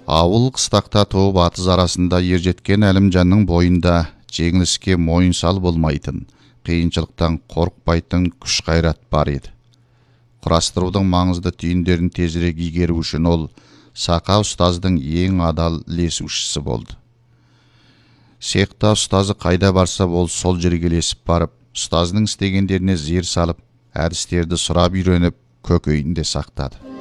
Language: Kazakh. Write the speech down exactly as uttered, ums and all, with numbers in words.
Ауыл қыстақта туып атыз арасында ержеткен Әлімжанның бойында жеңіліске мойын сал болмайтын, қиыншылықтан қорықпайтын күш қайрат бар еді. Құрастырудың маңызды түйіндерін тезірек игеру үшін ол Сақа ұстаздың ең адал ілесушісі болды. Сеқта ұстазы қайда барса ол сол жерге ілесіп барып, ұстаздың істегендеріне зер салып, әдістерді сұрап үйреніп, көкейінде сақтады.